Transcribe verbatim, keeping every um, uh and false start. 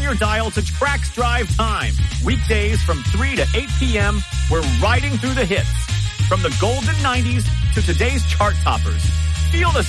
your dial to Trax Drive Time. Weekdays from three to eight p.m., we're riding through the hits. From the golden nineties to today's chart toppers. Feel the